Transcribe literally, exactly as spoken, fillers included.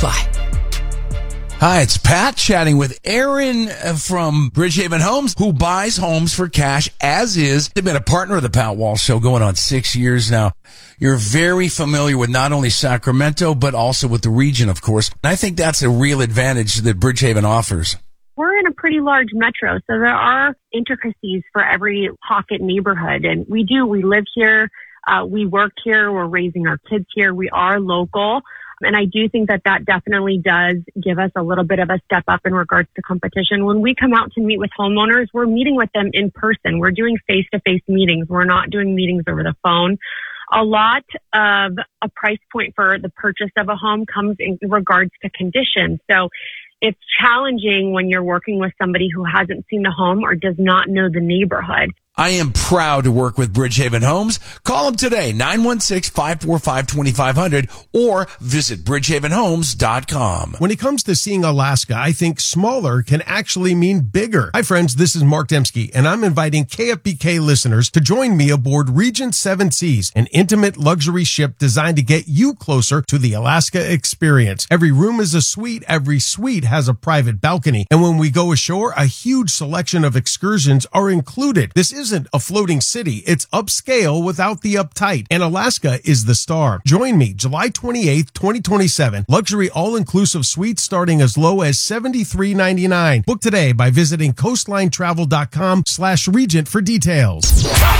Bye. Hi, it's Pat chatting with Aaron from Bridgehaven Homes, who buys homes for cash as is. They've been a partner of the Pat Walsh Show going on six years now. You're very familiar with not only Sacramento, but also with the region, of course. And I think that's a real advantage that Bridgehaven offers. We're in a pretty large metro, so there are intricacies for every pocket neighborhood. And we do, we live here, uh, we work here, we're raising our kids here, we are local. And I do think that that definitely does give us a little bit of a step up in regards to competition. When we come out to meet with homeowners, we're meeting with them in person. We're doing face-to-face meetings. We're not doing meetings over the phone. A lot of a price point for the purchase of a home comes in regards to condition. So it's challenging when you're working with somebody who hasn't seen the home or does not know the neighborhood. I am proud to work with Bridgehaven Homes. Call them today, nine one six, five four five, two five zero zero, or visit bridgehaven homes dot com. When it comes to seeing Alaska, I think smaller can actually mean bigger. Hi, friends. This is Mark Dembski, and I'm inviting K F B K listeners to join me aboard Regent Seven Seas, an intimate luxury ship designed to get you closer to the Alaska experience. Every room is a suite. Every suite has a private balcony. And when we go ashore, a huge selection of excursions are included. This isn't a floating city. It's upscale without the uptight. And Alaska is the star. Join me July twenty-eighth, twenty twenty-seven. Luxury all-inclusive suites starting as low as seventy-three ninety-nine. Book today by visiting coastline travel dot com slash regent for details.